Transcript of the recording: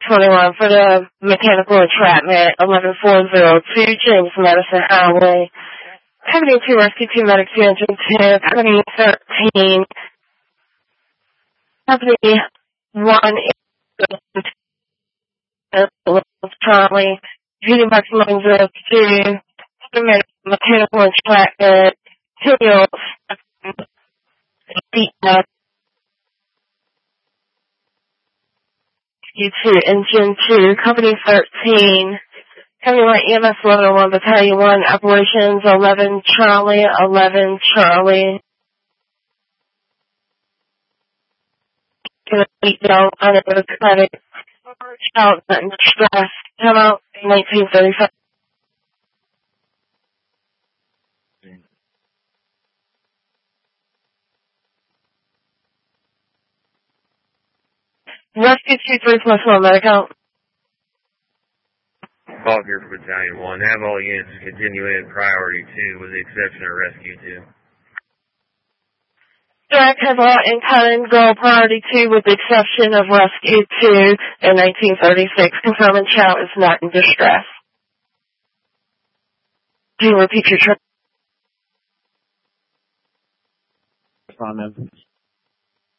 21 for the mechanical entrapment, 11402 James Madison Highway. Company 2 Rescue 2 Medic 2 Engine 2, Company 13, Company 1 Charlie, Judy Box 902, mechanical entrapment, Hills, seatbelt, Rescue 2 Engine 2, Company 13, Company 1 EMS 1101 Battalion 1, Operations 11 Charlie, 11 Charlie. Seatbelt, unable to credit, child not in distress, come out 1935. Rescue 23+1 medical. Call here for Battalion 1. Have all units continue in priority 2 with the exception of Rescue 2. Direct has all in-kind go priority 2 with the exception of Rescue 2 in 1936. Confirming child is not in distress. Do you repeat your trip? Respond,